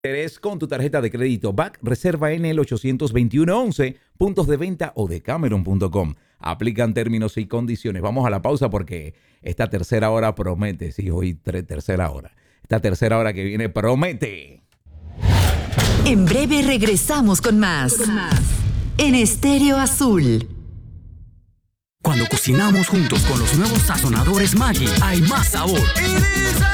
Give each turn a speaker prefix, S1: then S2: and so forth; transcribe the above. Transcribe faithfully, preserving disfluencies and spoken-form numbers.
S1: Eres con tu tarjeta de crédito B A C, reserva en el ochocientos veintiuno once, puntos de venta o de Cameron punto com. Aplican términos y condiciones. Vamos a la pausa porque esta tercera hora promete. Sí, hoy tre- tercera hora. Esta tercera hora que viene promete.
S2: En breve regresamos con más. Con más. En Estéreo Azul.
S3: Cuando cocinamos juntos con los nuevos sazonadores Maggi, hay más sabor.